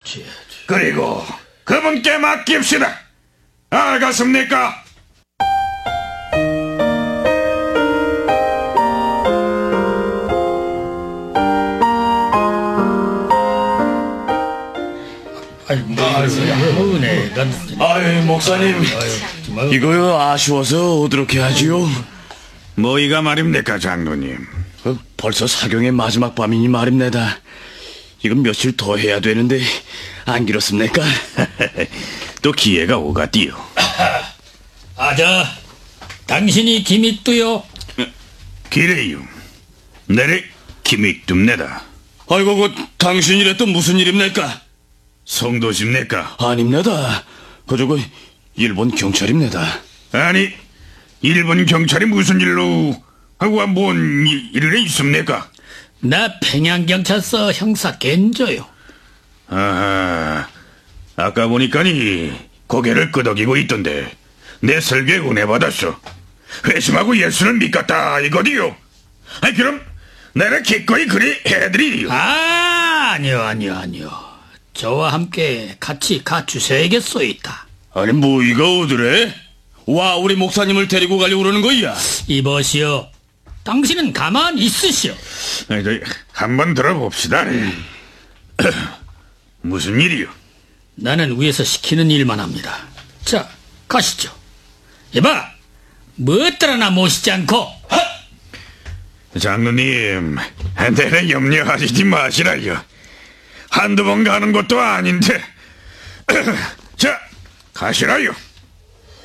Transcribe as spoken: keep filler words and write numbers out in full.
그리고 그분께 맡깁시다. 알겠습니까? 아유, 목사님, 이거요 아쉬워서 오도록 해야지요. 뭐이가 말입니까, 장로님? 어, 벌써 사경의 마지막 밤이니 말입니다. 이건 며칠 더 해야 되는데 안 그렇습니까? 또 기회가 오가디요. 아자, 당신이 김익두요? 기래요. 내래 김익두입니다. 아이고, 그 당신이래 또 무슨 일입니까? 성도십니까? 아닙니다. 그저 그 일본 경찰입니다. 아니, 일본 경찰이 무슨 일로 하고 뭔 일이 있습니까? 나 평양경찰서 형사 겐조요. 아하, 아까 보니까니 고개를 끄덕이고 있던데 내 설교에 은혜 받았어. 회심하고 예수는 믿겠다 이거디요. 아니 그럼 내가 기꺼이 그리 해드리리요. 아, 아니요 아니요 아니요. 저와 함께 같이 가주셔야겠소이다. 아니 뭐 이거 어드래? 와 우리 목사님을 데리고 가려고 그러는 거야? 이보시오, 당신은 가만히 있으시오. 아니, 저희 한번 들어봅시다. 음. 무슨 일이요? 나는 위에서 시키는 일만 합니다. 자, 가시죠. 이봐, 뭐더라나 모시지 않고. 장로님, 내는 염려하시지 마시라요. 한두 번 가는 것도 아닌데. 자, 가시라요.